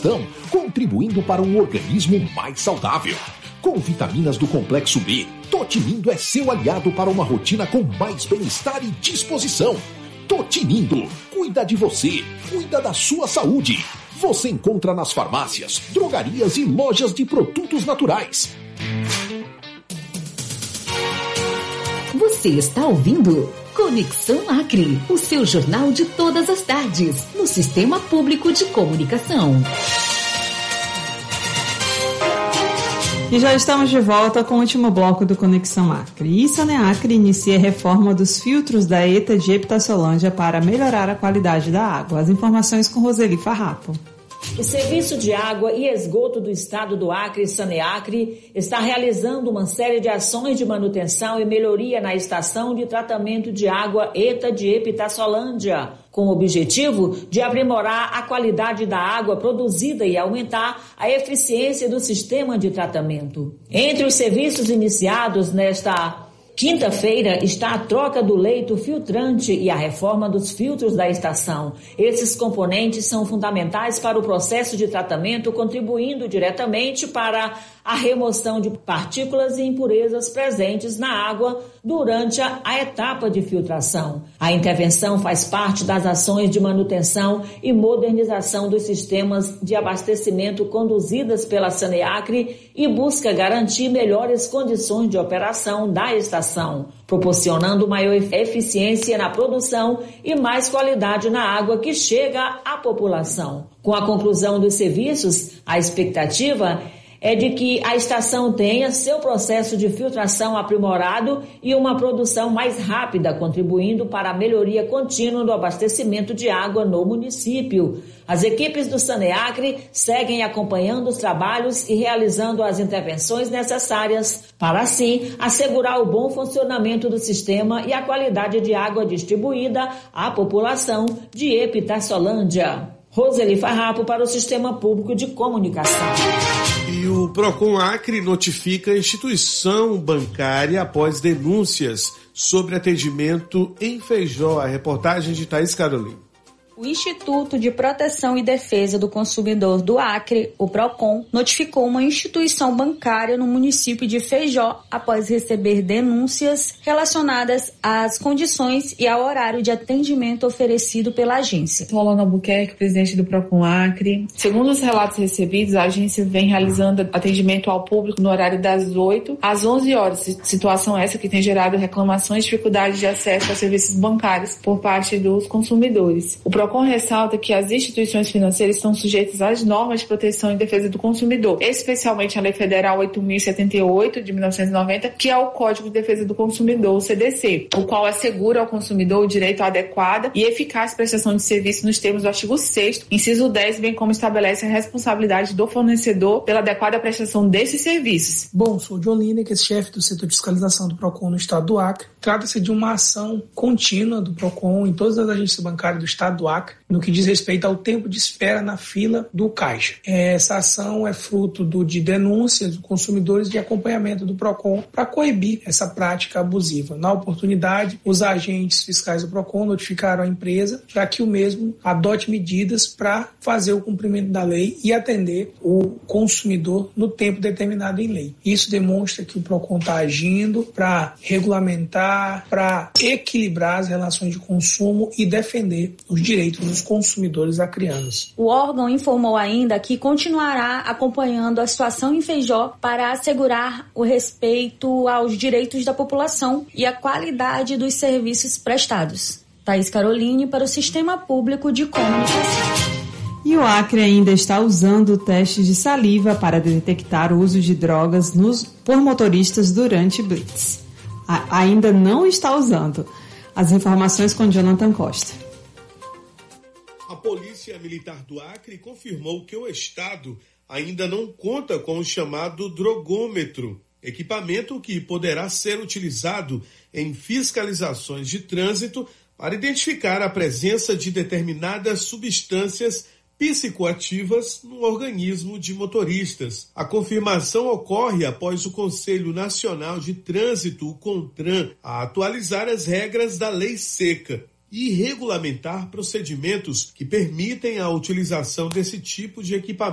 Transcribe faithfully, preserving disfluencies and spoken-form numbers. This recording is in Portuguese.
digestão, contribuindo para um organismo mais saudável. Com vitaminas do complexo B, Totinindo é seu aliado para uma rotina com mais bem-estar e disposição. Totinindo, cuida de você, cuida da sua saúde. Você encontra nas farmácias, drogarias e lojas de produtos naturais. Você está ouvindo Conexão Acre, o seu jornal de todas as tardes, no Sistema Público de Comunicação. E já estamos de volta com o último bloco do Conexão Acre. E Saneacre inicia a reforma dos filtros da ETA de Epitaciolândia para melhorar a qualidade da água. As informações com Roseli Farrapo. O Serviço de Água e Esgoto do Estado do Acre, Saneacre, está realizando uma série de ações de manutenção e melhoria na estação de tratamento de água ETA de Epitaciolândia, com o objetivo de aprimorar a qualidade da água produzida e aumentar a eficiência do sistema de tratamento. Entre os serviços iniciados nesta quinta-feira está a troca do leito filtrante e a reforma dos filtros da estação. Esses componentes são fundamentais para o processo de tratamento, contribuindo diretamente para a remoção de partículas e impurezas presentes na água durante a, a etapa de filtração. A intervenção faz parte das ações de manutenção e modernização dos sistemas de abastecimento conduzidas pela Saneacre e busca garantir melhores condições de operação da estação, proporcionando maior eficiência na produção e mais qualidade na água que chega à população. Com a conclusão dos serviços, a expectativa é de que a estação tenha seu processo de filtração aprimorado e uma produção mais rápida, contribuindo para a melhoria contínua do abastecimento de água no município. As equipes do Saneacre seguem acompanhando os trabalhos e realizando as intervenções necessárias para, assim, assegurar o bom funcionamento do sistema e a qualidade de água distribuída à população de Epitaciolândia. Roseli Farrapo para o Sistema Público de Comunicação. E o Procon Acre notifica a instituição bancária após denúncias sobre atendimento em Feijó. A reportagem de Thaís Carolina. O Instituto de Proteção e Defesa do Consumidor do Acre, o Procon, notificou uma instituição bancária no município de Feijó após receber denúncias relacionadas às condições e ao horário de atendimento oferecido pela agência. Rolando Albuquerque, presidente do Procon Acre. Segundo os relatos recebidos, a agência vem realizando atendimento ao público no horário das oito às onze horas. Situação essa que tem gerado reclamações e dificuldade de acesso a serviços bancários por parte dos consumidores. O O Procon ressalta que as instituições financeiras estão sujeitas às normas de proteção e defesa do consumidor, especialmente a Lei Federal oito mil e setenta e oito, de mil novecentos e noventa, que é o Código de Defesa do Consumidor, o C D C, o qual assegura ao consumidor o direito à adequada e eficaz prestação de serviço nos termos do artigo sexto, inciso dez, bem como estabelece a responsabilidade do fornecedor pela adequada prestação desses serviços. Bom, sou o John Lineker, chefe do setor de fiscalização do Procon no estado do Acre. Trata-se de uma ação contínua do Procon em todas as agências bancárias do estado do Acre, no que diz respeito ao tempo de espera na fila do caixa. Essa ação é fruto do, de denúncias de consumidores de acompanhamento do Procon para coibir essa prática abusiva. Na oportunidade, os agentes fiscais do Procon notificaram a empresa para que o mesmo adote medidas para fazer o cumprimento da lei e atender o consumidor no tempo determinado em lei. Isso demonstra que o Procon está agindo para regulamentar, para equilibrar as relações de consumo e defender os direitos dos consumidores acreanos. O órgão informou ainda que continuará acompanhando a situação em Feijó para assegurar o respeito aos direitos da população e a qualidade dos serviços prestados. Thaís Caroline para o Sistema Público de Comunicação. E o Acre ainda está usando testes de saliva para detectar o uso de drogas nos, por motoristas durante blitz. A, ainda não está usando. As informações com Jonathan Costa. A Polícia Militar do Acre confirmou que o Estado ainda não conta com o chamado drogômetro, equipamento que poderá ser utilizado em fiscalizações de trânsito para identificar a presença de determinadas substâncias psicoativas no organismo de motoristas. A confirmação ocorre após o Conselho Nacional de Trânsito, o CONTRAN, a atualizar as regras da Lei Seca e regulamentar procedimentos que permitem a utilização desse tipo de equipamento